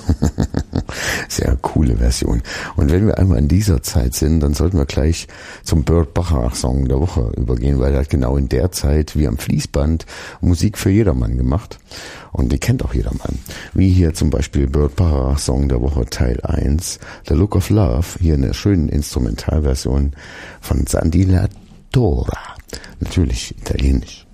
Sehr coole Version. Und wenn wir einmal in dieser Zeit sind, dann sollten wir gleich zum Burt Bacharach Song der Woche übergehen, weil er hat genau in der Zeit wie am Fließband Musik für jedermann gemacht. Und die kennt auch jedermann. Wie hier zum Beispiel Burt Bacharach Song der Woche Teil 1, The Look of Love, hier in der schönen Instrumentalversion von Sandy La Tora. Natürlich italienisch.